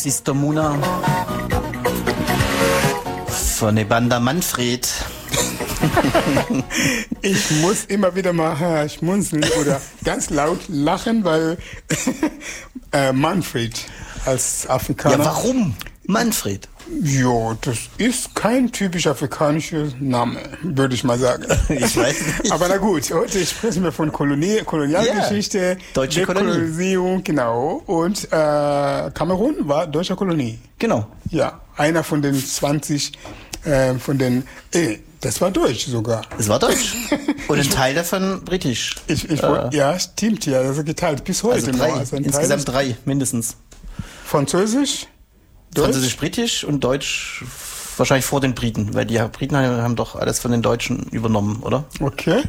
Sister Muna von der Banda Manfred. Ich muss immer wieder mal schmunzeln oder ganz laut lachen, weil Manfred als Afrikaner... Ja, warum Manfred? Ja, das ist kein typisch afrikanischer Name, würde ich mal sagen. Ich weiß nicht. Aber na gut, heute sprechen wir von Kolonialgeschichte, Ja, deutsche Dekolonisierung, genau. Und Kamerun war deutsche Kolonie. Genau. Ja, einer von den 20, das war deutsch sogar. Es war deutsch. Und ein Teil davon britisch. Ja, stimmt ja, das ist geteilt bis heute Also drei, noch. Also insgesamt 3 mindestens. Französisch? Deutsch? Französisch-britisch und Deutsch wahrscheinlich vor den Briten, weil die Briten haben doch alles von den Deutschen übernommen, oder? Okay.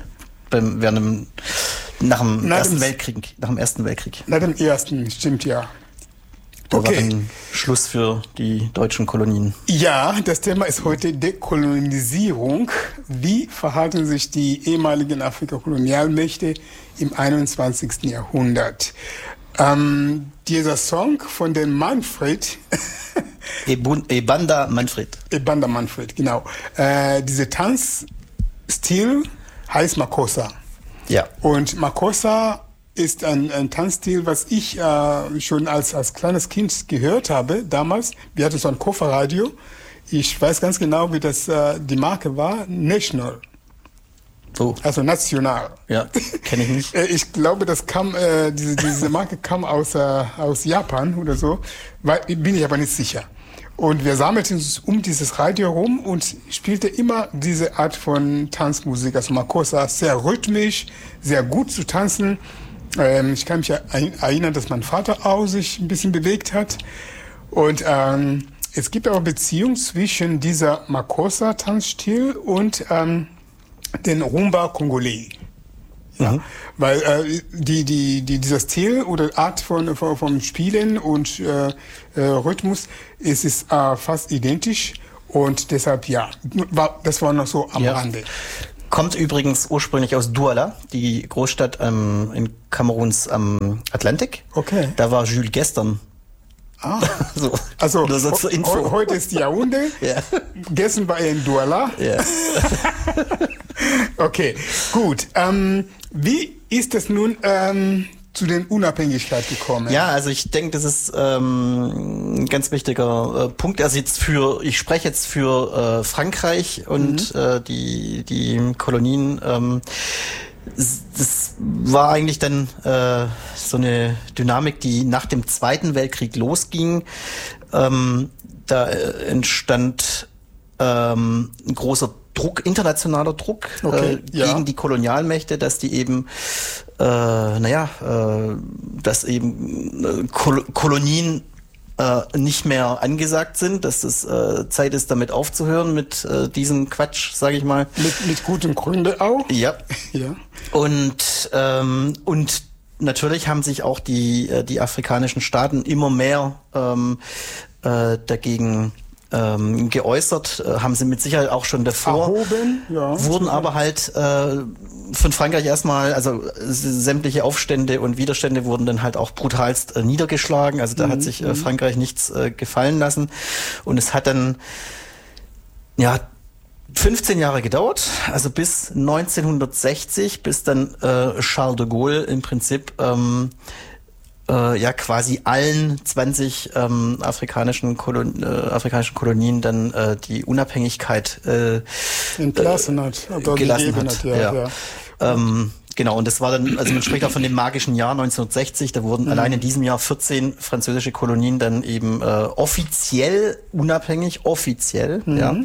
Nach dem Ersten Weltkrieg. Nach dem Ersten, stimmt ja. Da war dann Schluss für die deutschen Kolonien. Ja, das Thema ist heute Dekolonisierung. Wie verhalten sich die ehemaligen Afrika-Kolonialmächte im 21. Jahrhundert? Dieser Song von den Manfred. Banda Manfred. Banda Manfred, genau. Dieser Tanzstil heißt Makossa. Ja. Und Makossa ist ein Tanzstil, was ich schon als kleines Kind gehört habe damals. Wir hatten so ein Kofferradio. Ich weiß ganz genau, wie das die Marke war. National. Oh. Also national. Ja, kenne ich nicht. Ich glaube, das kam, diese Marke kam aus Japan oder so, bin ich aber nicht sicher. Und wir sammelten uns um dieses Radio rum und spielte immer diese Art von Tanzmusik, also Makossa, sehr rhythmisch, sehr gut zu tanzen. Ich kann mich erinnern, dass mein Vater auch sich ein bisschen bewegt hat. Und es gibt aber Beziehung zwischen dieser Makossa-Tanzstil und den Rumba Congolais. Ja, weil dieser Stil oder Art vom Spielen und Rhythmus ist fast identisch und deshalb das war noch so am Rande. Kommt übrigens ursprünglich aus Douala, die Großstadt in Kameruns am Atlantik. Okay. Da war Jules gestern. So. Also nur so zur Info. Heute ist Yaoundé, ja. Gestern war er in Douala. Ja. Okay, gut. Wie ist es nun zu den Unabhängigkeit gekommen? Ja, also ich denke, das ist ein ganz wichtiger Punkt. Also ich spreche jetzt für Frankreich und die Kolonien. Das war eigentlich dann so eine Dynamik, die nach dem Zweiten Weltkrieg losging. Da entstand ein großer Druck, internationaler Druck gegen die Kolonialmächte, dass die eben, dass eben Kolonien nicht mehr angesagt sind, dass es Zeit ist, damit aufzuhören mit diesem Quatsch, sage ich mal. Mit gutem Gründe auch. Ja. Ja. Und natürlich haben sich auch die afrikanischen Staaten immer mehr dagegen geäußert, haben sie mit Sicherheit auch schon davor, wurden aber halt von Frankreich erstmal, also sämtliche Aufstände und Widerstände wurden dann halt auch brutalst niedergeschlagen, also da hat sich Frankreich nichts gefallen lassen und es hat dann 15 Jahre gedauert, also bis 1960, bis dann Charles de Gaulle im Prinzip quasi allen 20 afrikanischen Kolonien dann die Unabhängigkeit entlassen hat, gelassen hat. Ja. Genau, und das war dann, also man spricht auch von dem magischen Jahr 1960, da wurden allein in diesem Jahr 14 französische Kolonien dann eben offiziell unabhängig, ja.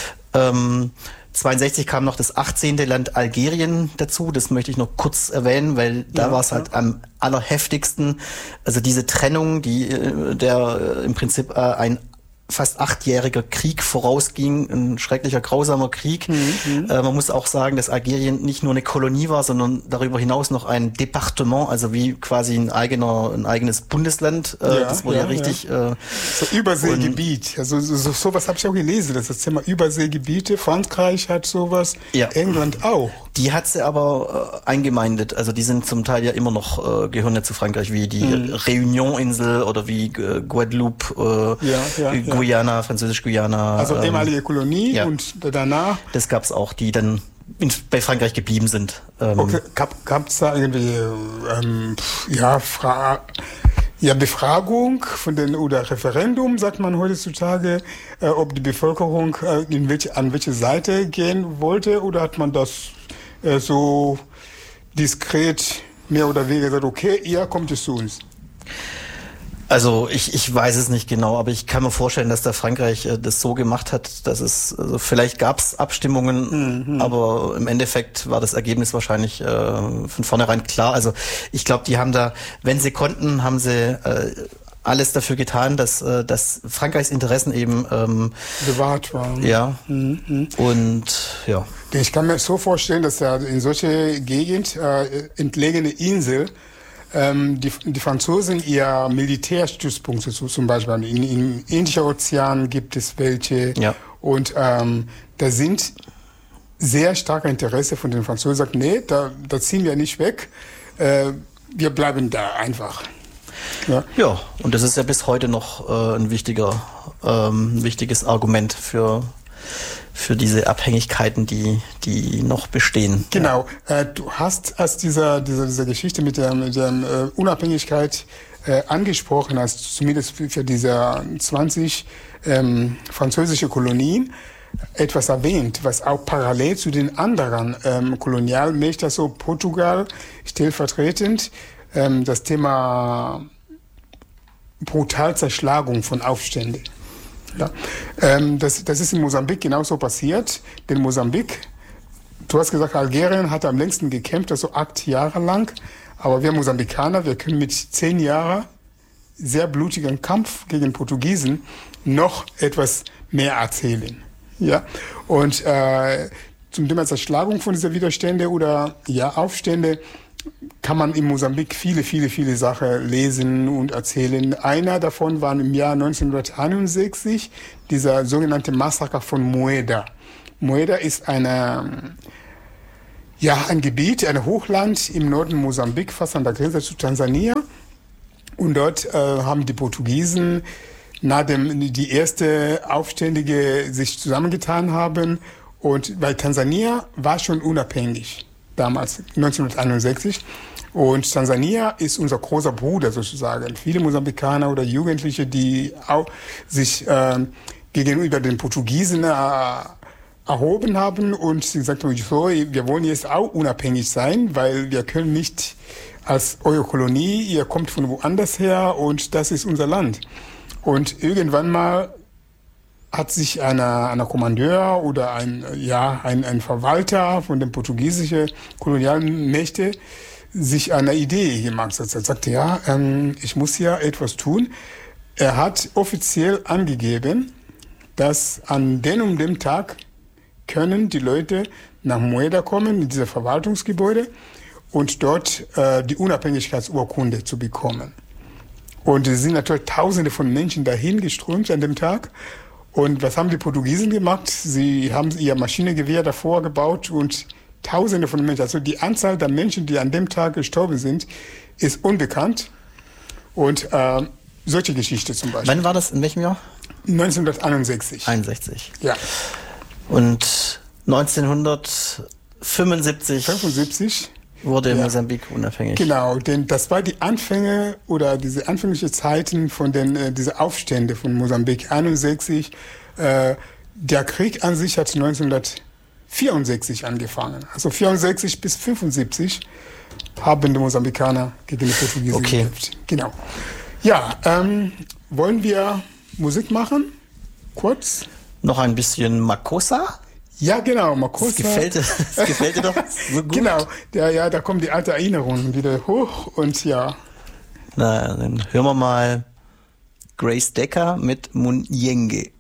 62 kam noch das 18. Land Algerien dazu. Das möchte ich noch kurz erwähnen, weil da war es halt am allerheftigsten. Also diese Trennung, der im Prinzip ein fast 8-jähriger Krieg vorausging, ein schrecklicher, grausamer Krieg. Man muss auch sagen, dass Algerien nicht nur eine Kolonie war, sondern darüber hinaus noch ein Departement, also wie quasi ein eigenes Bundesland. Das wurde ja richtig... so Überseegebiet. Also sowas habe ich auch gelesen, das Thema Überseegebiete. Frankreich hat sowas, England auch. Die hat sie aber eingemeindet. Also die sind zum Teil ja immer noch, gehören ja zu Frankreich, wie die Réunion-Insel oder wie Guadeloupe, Guyana, Französisch-Guyana. Also ehemalige Kolonie und danach? Das gab's auch, die dann bei Frankreich geblieben sind. Okay, gab's da irgendwie Befragung von den oder Referendum, sagt man heutzutage, ob die Bevölkerung an welche Seite gehen wollte, oder hat man das so diskret mehr oder weniger gesagt, okay, ihr kommt es zu uns? Also ich weiß es nicht genau, aber ich kann mir vorstellen, dass da Frankreich das so gemacht hat, dass es, also vielleicht gab es Abstimmungen, aber im Endeffekt war das Ergebnis wahrscheinlich von vornherein klar. Also ich glaube, die haben da, wenn sie konnten, haben sie alles dafür getan, dass Frankreichs Interessen eben bewahrt waren. Ja. Und ja. Ich kann mir so vorstellen, dass ja in solche Gegend, entlegene Insel, die Franzosen ihr Militärstützpunkte zum Beispiel im Indischen Ozean gibt es welche, und da sind sehr starke Interesse von den Franzosen, sagt, nee, da ziehen wir nicht weg, wir bleiben da einfach. Ja, und das ist ja bis heute noch ein wichtiges Argument für diese Abhängigkeiten, die noch bestehen. Genau. Du hast als dieser Geschichte mit der Unabhängigkeit angesprochen, als zumindest für diese 20 französische Kolonien etwas erwähnt, was auch parallel zu den anderen Kolonialmächten, also Portugal stellvertretend, das Thema Brutalzerschlagung von Aufständen. Ja, das ist in Mosambik genauso passiert, denn Mosambik, du hast gesagt, Algerien hat am längsten gekämpft, also 8 Jahre lang, aber wir Mosambikaner, wir können mit 10 Jahren sehr blutigen Kampf gegen Portugiesen noch etwas mehr erzählen. Ja, und zum Thema Zerschlagung von dieser Widerstände oder Aufstände kann man in Mosambik viele Sachen lesen und erzählen. Einer davon war im Jahr 1961 dieser sogenannte Massaker von Mueda. Mueda ist ein Gebiet, ein Hochland im Norden Mosambik, fast an der Grenze zu Tansania. Und dort haben die Portugiesen, nachdem die erste Aufständige sich zusammengetan haben, und weil Tansania war schon unabhängig damals, 1961. Und Tansania ist unser großer Bruder sozusagen. Viele Mosambikaner oder Jugendliche, die auch sich gegenüber den Portugiesen erhoben haben und sie gesagt haben, so, wir wollen jetzt auch unabhängig sein, weil wir können nicht als eure Kolonie, ihr kommt von woanders her und das ist unser Land. Und irgendwann mal hat sich einer Kommandeur oder ein Verwalter von den portugiesischen Kolonialmächten sich eine Idee gemacht. Er sagte, ich muss hier etwas tun. Er hat offiziell angegeben, dass an dem und dem Tag können die Leute nach Mueda kommen, in dieses Verwaltungsgebäude, und dort die Unabhängigkeitsurkunde zu bekommen. Und es sind natürlich Tausende von Menschen dahin geströmt an dem Tag. Und was haben die Portugiesen gemacht? Sie haben ihr Maschinengewehr davor gebaut und Tausende von Menschen, also die Anzahl der Menschen, die an dem Tag gestorben sind, ist unbekannt. Und solche Geschichte zum Beispiel. Wann war das? In welchem Jahr? 1961. 61. Ja. Und 1975 wurde Mosambik unabhängig. Genau, denn das war die Anfänge oder diese anfängliche Zeiten von diese Aufstände von Mosambik 61. Der Krieg an sich hat 1964 angefangen. Also 64 bis 75 haben die Mosambikaner gegen die Portugiesen gekämpft. Genau. Ja, wollen wir Musik machen? Kurz? Noch ein bisschen Makossa? Ja, genau, Makossa. Das gefällt dir doch so gut. Genau, da kommen die alten Erinnerungen wieder hoch und ja. Na, dann hören wir mal Grace Decker mit Munyenge.